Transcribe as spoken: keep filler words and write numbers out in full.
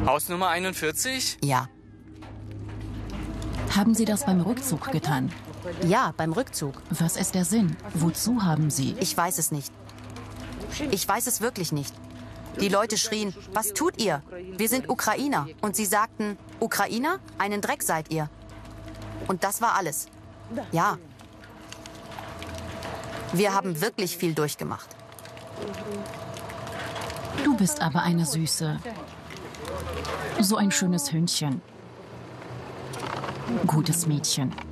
Hausnummer einundvierzig? Ja. Haben Sie das beim Rückzug getan? Ja, beim Rückzug. Was ist der Sinn? Wozu haben Sie? Ich weiß es nicht. Ich weiß es wirklich nicht. Die Leute schrien, was tut ihr? Wir sind Ukrainer. Und sie sagten, Ukrainer? Einen Dreck seid ihr. Und das war alles. Ja. Wir haben wirklich viel durchgemacht. Du bist aber eine Süße. So ein schönes Hündchen. Gutes Mädchen.